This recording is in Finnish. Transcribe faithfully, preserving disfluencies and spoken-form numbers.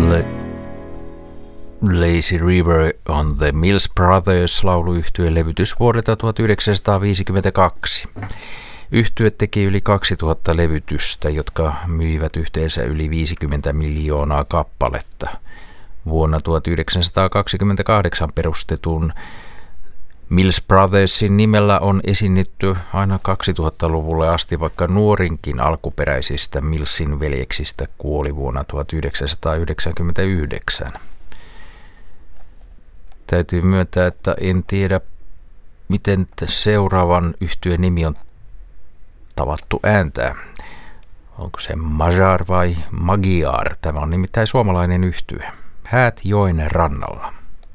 Le- Lazy River on the Mills Brothers -lauluyhtyeen levytys vuodelta tuhatyhdeksänsataaviisikymmentäkaksi. Yhtye teki yli kaksituhatta levytystä, jotka myivät yhteensä yli viisikymmentä miljoonaa kappaletta. Vuonna tuhatyhdeksänsataakaksikymmentäkahdeksan perustetun Mills Brothersin nimellä on esiinnytty aina kaksituhattaluvulle asti, vaikka nuorinkin alkuperäisistä Millsin veljeksistä kuoli vuonna tuhatyhdeksänsataayhdeksänkymmentäyhdeksän. Täytyy myöntää, että en tiedä, miten seuraavan yhtyeen nimi on tavattu ääntää. Onko se Magyar vai Magyar? Tämä on nimittäin suomalainen yhtye. Häät joen rannalla.